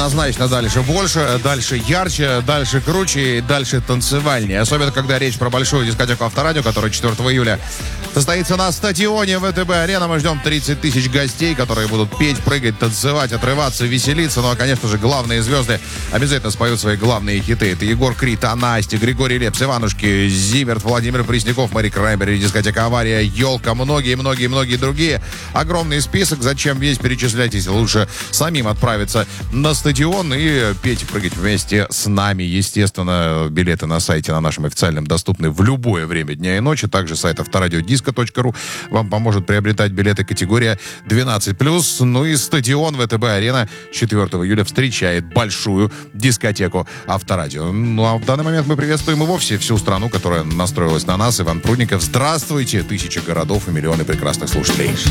однозначно дальше больше, дальше ярче, дальше круче и дальше танцевальнее. Особенно, когда речь про большую дискотеку Авторадио, которая 4 июля состоится на стадионе ВТБ-арена. Мы ждем 30 тысяч гостей, которые будут петь, прыгать, танцевать, отрываться, веселиться. Ну, а, конечно же, главные звезды обязательно споют свои главные хиты. Это Егор Крид, Анастя, Григорий Лепс, Иванушки, Зиверт, Владимир Пресняков, Мэри Краймбери, дискотека «Авария», «Елка», многие другие. Огромный список. Зачем весь перечислять, если лучше самим отправиться на стадион и петь и прыгать вместе с нами. Естественно, билеты на сайте на нашем официальном доступны в любое время дня и ночи. Также сайт авторадиодиско.ру вам поможет приобретать билеты категория 12+. Ну и стадион ВТБ-арена 4 июля встречает большую дискотеку Авторадио. Ну а в данный момент мы приветствуем и вовсе всю страну, которая настроилась на нас. Иван Прудников. Здравствуйте, тысячи городов и миллионы прекрасных слушателей.